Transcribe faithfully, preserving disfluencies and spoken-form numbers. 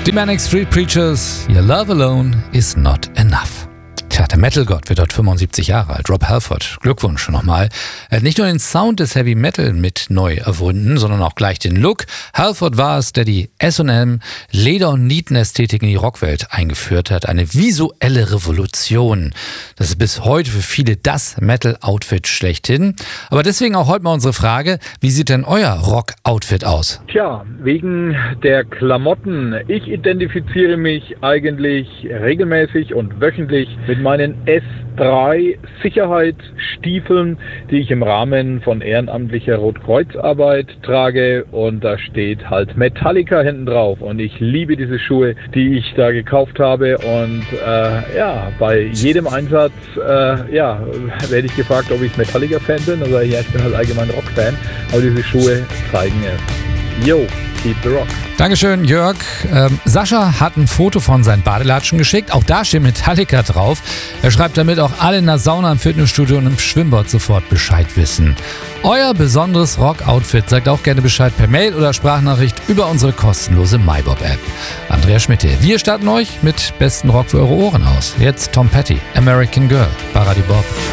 Die Manic Street Preachers, Your Love Alone is Not Enough. Tja, der Metal-Gott wird dort fünfundsiebzig Jahre alt, Rob Halford. Glückwunsch nochmal. Er hat nicht nur den Sound des Heavy Metal mit neu erfunden, sondern auch gleich den Look. Halford war es, der die S und M Leder- und Nietenästhetik in die Rockwelt eingeführt hat. Eine visuelle Revolution. Das ist bis heute für viele das Metal-Outfit schlechthin. Aber deswegen auch heute mal unsere Frage, wie sieht denn euer Rock-Outfit aus? Tja, wegen der Klamotten. Ich identifiziere mich eigentlich regelmäßig und wöchentlich mit meinen S drei Sicherheitsstiefeln, die ich im Rahmen von ehrenamtlicher Rotkreuzarbeit trage, und da steht halt Metallica hinten drauf, und ich liebe diese Schuhe, die ich da gekauft habe, und äh, ja, bei jedem Einsatz äh, ja, werde ich gefragt, ob ich Metallica-Fan bin. Also ja, ich bin halt allgemein Rock-Fan, aber diese Schuhe zeigen es. Yo, keep the rock. Dankeschön, Jörg. Ähm, Sascha hat ein Foto von seinen Badelatschen geschickt. Auch da steht Metallica drauf. Er schreibt, damit auch alle in der Sauna, im Fitnessstudio und im Schwimmbad sofort Bescheid wissen. Euer besonderes Rock-Outfit, sagt auch gerne Bescheid per Mail oder Sprachnachricht über unsere kostenlose MyBob-App. Andrea Schmidt hier. Wir starten euch mit besten Rock für eure Ohren aus. Jetzt Tom Petty, American Girl, bei Radio Bob.